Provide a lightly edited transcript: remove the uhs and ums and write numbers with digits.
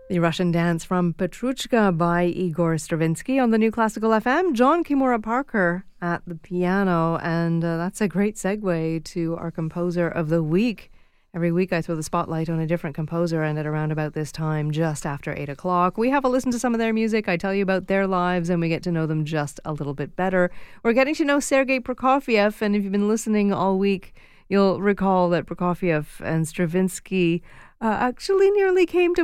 The Russian Dance from Petrushka by Igor Stravinsky on the New Classical FM. John Kimura Parker at the piano, and that's a great segue to our composer of the week. Every week I throw the spotlight on a different composer, and at around about this time, just after 8 o'clock, we have a listen to some of their music. I tell you about their lives, and we get to know them just a little bit better. We're getting to know Sergei Prokofiev, and if you've been listening all week, you'll recall that Prokofiev and Stravinsky actually nearly came to